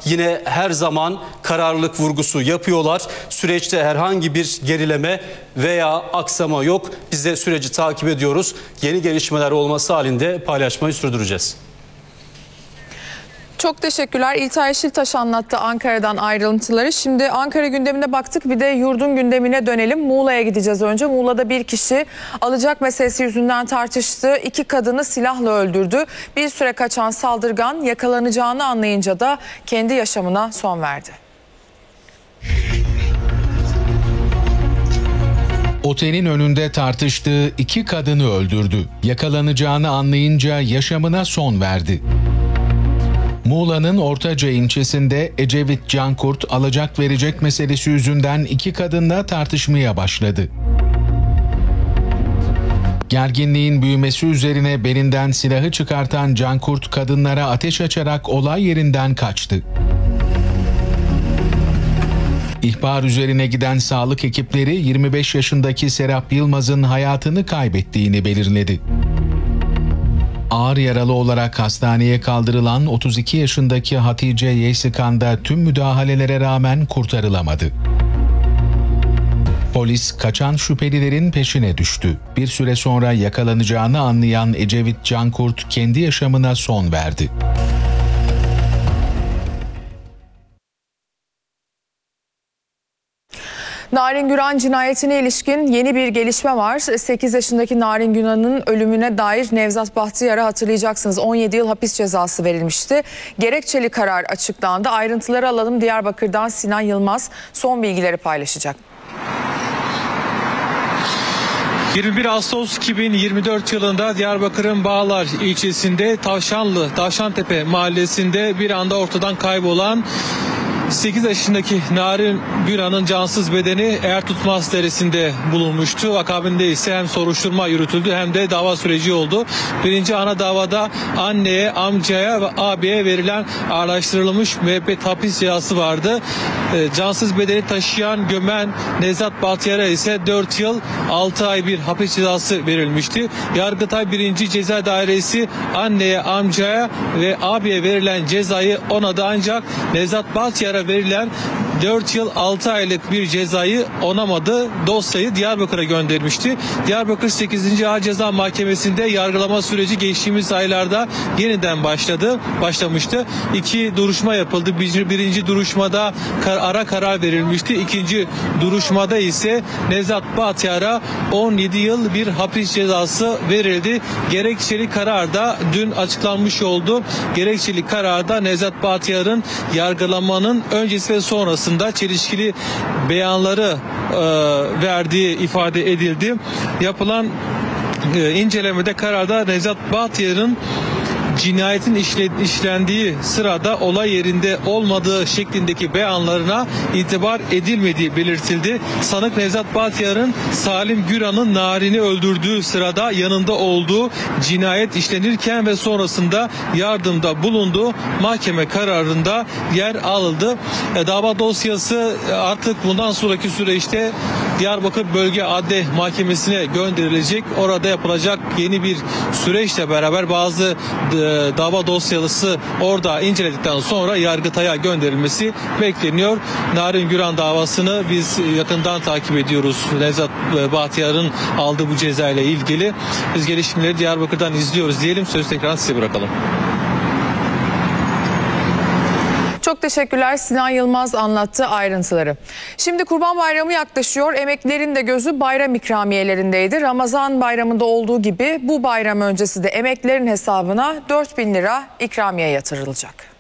yine her zaman kararlılık vurgusu yapıyorlar. Süreçte herhangi bir gerileme veya aksama yok. Biz de süreci takip ediyoruz. Yeni gelişmeler olması halinde paylaşmayı sürdüreceğiz. Çok teşekkürler. İlter Yeşiltaş anlattı Ankara'dan ayrıntıları. Şimdi Ankara gündemine baktık, bir de yurdun gündemine dönelim. Muğla'ya gideceğiz önce. Muğla'da bir kişi alacak meselesi yüzünden tartıştı. 2 kadını silahla öldürdü. Bir süre kaçan saldırgan yakalanacağını anlayınca da kendi yaşamına son verdi. Otelin önünde tartıştığı 2 kadını öldürdü. Yakalanacağını anlayınca yaşamına son verdi. Muğla'nın Ortaca ilçesinde Ecevit Cankurt alacak verecek meselesi yüzünden 2 kadınla tartışmaya başladı. Gerginliğin büyümesi üzerine belinden silahı çıkartan Cankurt kadınlara ateş açarak olay yerinden kaçtı. İhbar üzerine giden sağlık ekipleri 25 yaşındaki Serap Yılmaz'ın hayatını kaybettiğini belirledi. Ağır yaralı olarak hastaneye kaldırılan 32 yaşındaki Hatice Yeysikan da tüm müdahalelere rağmen kurtarılamadı. Polis kaçan şüphelilerin peşine düştü. Bir süre sonra yakalanacağını anlayan Ecevit Cankurt kendi yaşamına son verdi. Narin Güran cinayetine ilişkin yeni bir gelişme var. 8 yaşındaki Narin Güran'ın ölümüne dair Nevzat Bahtiyar'a hatırlayacaksınız 17 yıl hapis cezası verilmişti. Gerekçeli karar açıklandı. Ayrıntıları alalım. Diyarbakır'dan Sinan Yılmaz son bilgileri paylaşacak. 21 Ağustos 2024 yılında Diyarbakır'ın Bağlar ilçesinde Tavşantepe mahallesinde bir anda ortadan kaybolan 8 yaşındaki Narin Güran'ın cansız bedeni Ertutmaz Deresi'nde bulunmuştu. Akabinde ise hem soruşturma yürütüldü hem de dava süreci oldu. Birinci ana davada anneye, amcaya ve abiye verilen ağırlaştırılmış müebbet hapis cezası vardı. Cansız bedeni taşıyan gömen Nevzat Bahtiyar'a ise 4 yıl 6 ay bir hapis cezası verilmişti. Yargıtay 1. Ceza Dairesi anneye, amcaya ve abiye verilen cezayı onadı, ancak Nevzat Bahtiyar'a verilen 4 yıl 6 aylık bir cezayı onamadı. Dosyayı Diyarbakır'a göndermişti. Diyarbakır 8. Ağır Ceza Mahkemesi'nde yargılama süreci geçtiğimiz aylarda yeniden başlamıştı. 2 duruşma yapıldı. Birinci duruşmada ara karar verilmişti. İkinci duruşmada ise Nevzat Bahtiyar'a 17 yıl bir hapis cezası verildi. Gerekçeli karar da dün açıklanmış oldu. Gerekçeli kararda Nevzat Bahtiyar'ın yargılamanın öncesi ve sonrasında çelişkili beyanları verdiği ifade edildi. Yapılan incelemede kararda Nevzat Bahtiyar'ın cinayetin işlendiği sırada olay yerinde olmadığı şeklindeki beyanlarına itibar edilmediği belirtildi. Sanık Nevzat Bahtiyar'ın Salim Güran'ın Narin'i öldürdüğü sırada yanında olduğu, cinayet işlenirken ve sonrasında yardımda bulunduğu mahkeme kararında yer alındı. Dava dosyası artık bundan sonraki süreçte Diyarbakır Bölge Adliye Mahkemesi'ne gönderilecek. Orada yapılacak yeni bir süreçle beraber bazı dava dosyası orada inceledikten sonra Yargıtay'a gönderilmesi bekleniyor. Narin Güran davasını biz yakından takip ediyoruz. Nevzat Bahtiyar'ın aldığı bu ceza ile ilgili. Biz gelişmeleri Diyarbakır'dan izliyoruz diyelim. Sözü tekrar size bırakalım. Çok teşekkürler. Sinan Yılmaz anlattı ayrıntıları. Şimdi Kurban Bayramı yaklaşıyor. Emeklilerin de gözü bayram ikramiyelerindeydi. Ramazan bayramında olduğu gibi bu bayram öncesi de emeklilerin hesabına 4.000 lira ikramiye yatırılacak.